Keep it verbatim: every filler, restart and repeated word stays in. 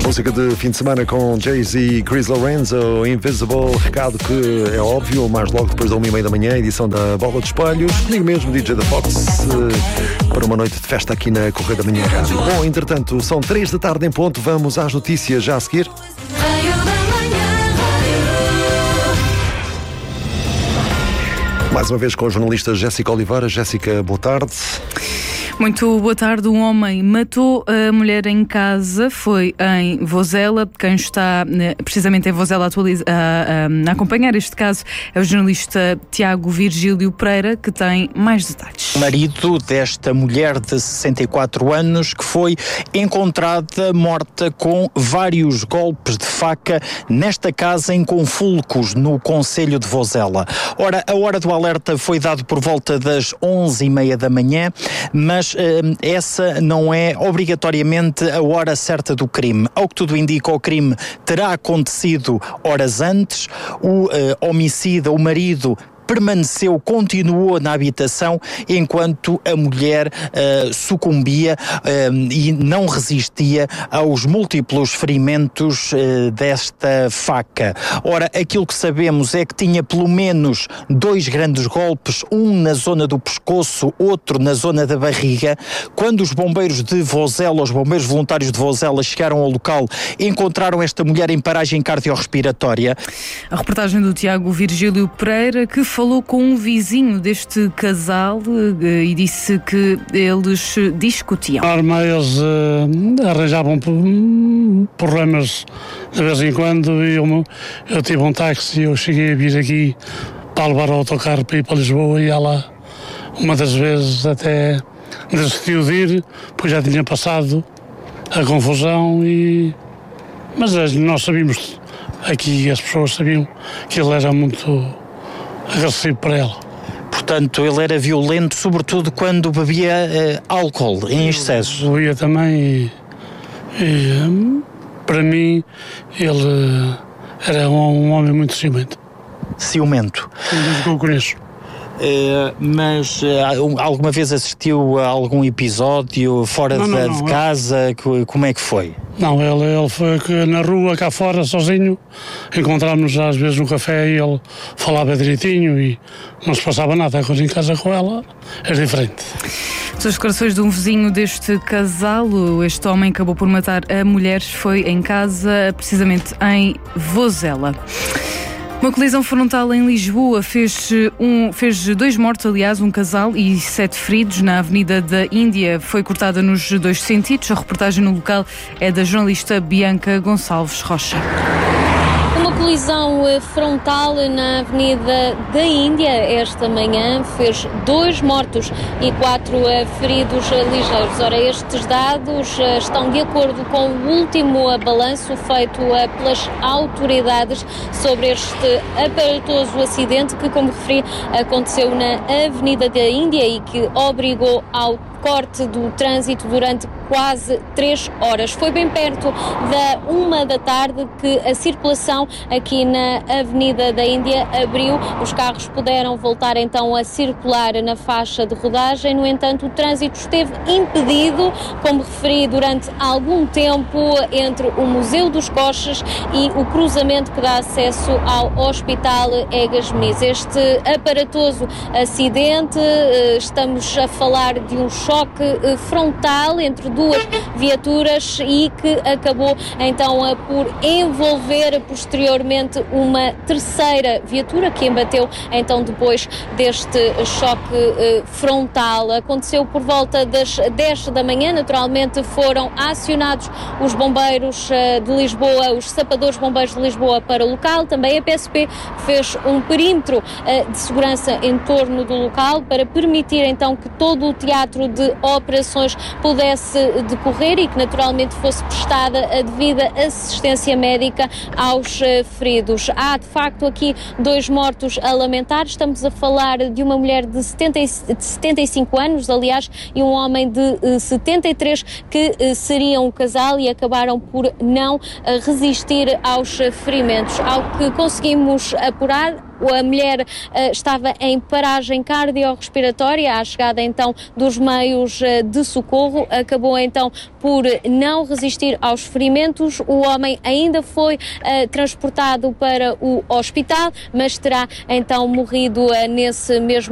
Música de fim de semana com Jay-Z e Chris Lorenzo, Invisible. Recado que é óbvio, mais logo depois da uma e meia da manhã, edição da Bola de Espelhos. Comigo mesmo, D J da Fox, para uma noite de festa aqui na Correio da Manhã Rádio. Bom, entretanto, são três da tarde em ponto. Vamos às notícias já a seguir. Mais uma vez com a jornalista Jéssica Oliveira. Jéssica, boa tarde. Muito boa tarde. Um homem matou a mulher em casa, foi em Vozela. Quem está precisamente em Vozela a, a, a acompanhar este caso é o jornalista Tiago Virgílio Pereira, que tem mais detalhes. O marido desta mulher de sessenta e quatro anos, que foi encontrada morta com vários golpes de faca nesta casa em Confulcos, no concelho de Vozela. Ora, a hora do alerta foi dado por volta das onze e meia da manhã, mas Mas uh, essa não é obrigatoriamente a hora certa do crime. Ao que tudo indica, o crime terá acontecido horas antes. O uh, homicida, o marido, permaneceu, continuou na habitação enquanto a mulher uh, sucumbia uh, e não resistia aos múltiplos ferimentos uh, desta faca. Ora, aquilo que sabemos é que tinha pelo menos dois grandes golpes, um na zona do pescoço, outro na zona da barriga. Quando os bombeiros de Vozela, os bombeiros voluntários de Vozela chegaram ao local, encontraram esta mulher em paragem cardiorrespiratória. A reportagem do Tiago Virgílio Pereira, que falou com um vizinho deste casal e disse que eles discutiam. Norma, eles uh, arranjavam problemas de vez em quando e eu, eu tive um táxi, eu cheguei a vir aqui para levar o autocarro para ir para Lisboa e ela, uma das vezes, até desistiu de ir, pois já tinha passado a confusão e... Mas nós sabíamos, aqui as pessoas sabiam que ele era muito agressivo para ela. Portanto, ele era violento, sobretudo quando bebia uh, álcool em excesso. Bebia também e, e um, para mim ele era um, um homem muito ciumento. Ciumento? Desde que eu conheço. Uh, mas uh, alguma vez assistiu a algum episódio fora não, de, não, não, de casa? É... Como é que foi? Não, ele, ele foi na rua, cá fora, sozinho. Encontrámos-nos às vezes no café e ele falava direitinho e não se passava nada. Quando em casa com ela é diferente. As declarações de um vizinho deste casal, este homem acabou por matar a mulher, foi em casa, precisamente em Vozela. Uma colisão frontal em Lisboa fez, um, fez dois mortos, aliás, um casal e sete feridos na Avenida da Índia. Foi cortada nos dois sentidos. A reportagem no local é da jornalista Bianca Gonçalves Rocha. Uma colisão frontal na Avenida da Índia esta manhã fez dois mortos e quatro feridos ligeiros. Ora, estes dados estão de acordo com o último balanço feito pelas autoridades sobre este aparatoso acidente que, como referi, aconteceu na Avenida da Índia e que obrigou ao corte do trânsito durante quase três horas. Foi bem perto da uma da tarde que a circulação aqui na Avenida da Índia abriu. Os carros puderam voltar então a circular na faixa de rodagem. No entanto, o trânsito esteve impedido, como referi, durante algum tempo entre o Museu dos Coches e o cruzamento que dá acesso ao Hospital Egas Muniz. Este aparatoso acidente, estamos a falar de um choque frontal entre duas viaturas e que acabou então por envolver posteriormente uma terceira viatura que embateu então depois deste choque frontal. Aconteceu por volta das dez da manhã, naturalmente foram acionados os bombeiros de Lisboa, os sapadores bombeiros de Lisboa para o local, também a P S P fez um perímetro de segurança em torno do local para permitir então que todo o teatro de operações pudesse decorrer e que naturalmente fosse prestada a devida assistência médica aos feridos. Há de facto aqui dois mortos a lamentar. Estamos a falar de uma mulher de setenta e cinco anos, aliás, e um homem de setenta e três que seriam um casal e acabaram por não resistir aos ferimentos. Ao que conseguimos apurar, A mulher uh, estava em paragem cardiorrespiratória. À chegada então dos meios uh, de socorro, acabou então por não resistir aos ferimentos. O homem ainda foi uh, transportado para o hospital, mas terá então morrido uh, nesse mesmo